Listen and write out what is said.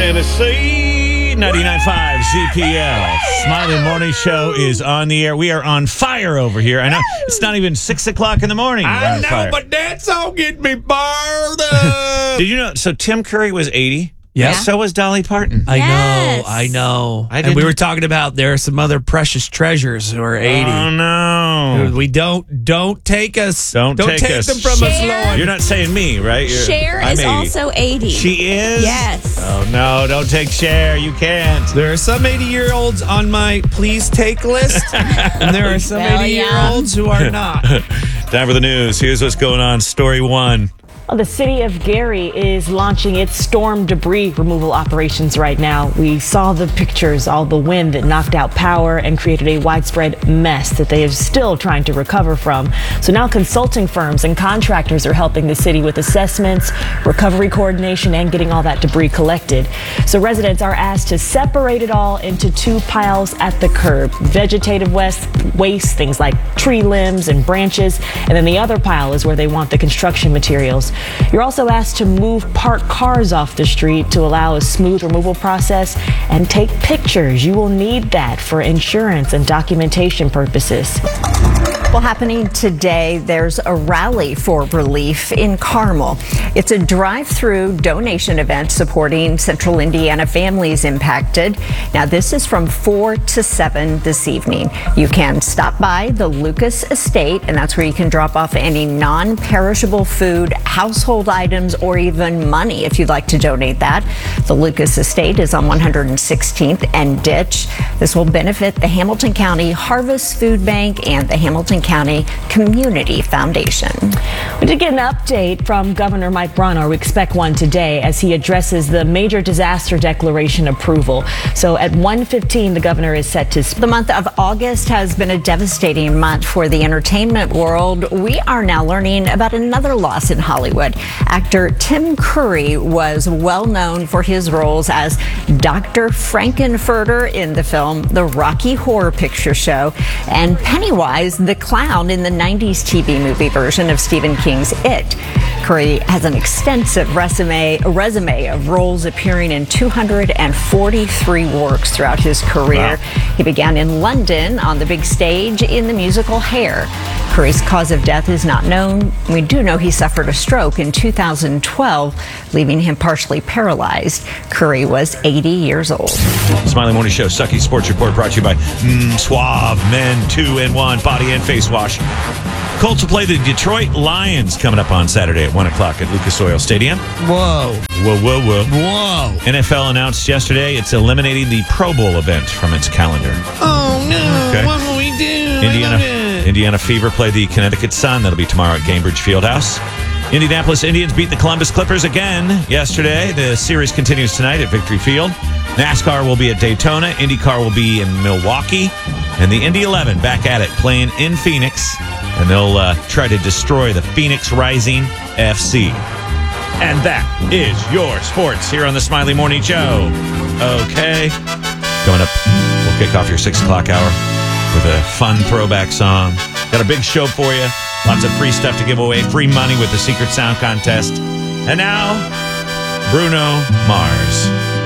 Tennessee, 99.5 ZPL. Smiley Morning Show is on the air. We are on fire over here. I know it's not even 6 o'clock in the morning. I know, but that song get me fired up. Did you know? So Tim Curry was 80. Yeah. So was Dolly Parton. I know. And we were talking about there are some other precious treasures who are 80. Oh no! We don't take us. Don't take us. them from us, Lord. You're not saying me, right? Cher is 80. also 80. She is? Yes. Oh no, don't take Cher. You can't. There are some 80-year-olds on my please take list, and there are some 80-year-olds who are not. Time for the news. Here's what's going on. Story one. Well, the city of Gary is launching its storm debris removal operations right now. We saw the pictures, all the wind that knocked out power and created a widespread mess that they are still trying to recover from. So now consulting firms and contractors are helping the city with assessments, recovery coordination, and getting all that debris collected. So residents are asked to separate it all into two piles at the curb. Vegetative waste, things like tree limbs and branches, and then the other pile is where they want the construction materials. You're also asked to move parked cars off the street to allow a smooth removal process and take pictures. You will need that for insurance and documentation purposes. Well, happening today, there's a rally for relief in Carmel. It's a drive-through donation event supporting Central Indiana families impacted. Now, this is from 4 to 7 this evening. You can stop by the Lucas Estate, and that's where you can drop off any non-perishable food, household items, or even money if you'd like to donate that. The Lucas Estate is on 116th and Ditch. This will benefit the Hamilton County Harvest Food Bank and the Hamilton County Community Foundation. We did get an update from Governor Mike Bronner. We expect one today as he addresses the major disaster declaration approval. So at 1:15, the governor is set to speak. The month of August has been a devastating month for the entertainment world. We are now learning about another loss in Hollywood. Actor Tim Curry was well known for his roles as Dr. Frankenfurter in the film The Rocky Horror Picture Show and Pennywise the Clown in the 90s TV movie version of Stephen King's It. Curry has an extensive resume of roles appearing in 243 works throughout his career. Wow. He began in London on the big stage in the musical Hair. Curry's cause of death is not known. We do know he suffered a stroke in 2012, leaving him partially paralyzed. Curry was 80 years old. Smiley Morning Show, Sucky Sports Report brought to you by Suave Men 2-in-1 Body and Face Wash. Colts will play the Detroit Lions coming up on Saturday at 1 o'clock at Lucas Oil Stadium. Whoa. NFL announced yesterday it's eliminating the Pro Bowl event from its calendar. Oh, no. Okay. What will we do? Indiana Fever play the Connecticut Sun. That'll be tomorrow at Gainbridge Fieldhouse. Indianapolis Indians beat the Columbus Clippers again yesterday. The series continues tonight at Victory Field. NASCAR will be at Daytona. IndyCar will be in Milwaukee. And the Indy 11 back at it, playing in Phoenix. And they'll try to destroy the Phoenix Rising FC. And that is your sports here on the Smiley Morning Show. Okay. Coming up, we'll kick off your 6 o'clock hour with a fun throwback song. Got a big show for you. Lots of free stuff to give away. Free money with the Secret Sound Contest. And now, Bruno Mars.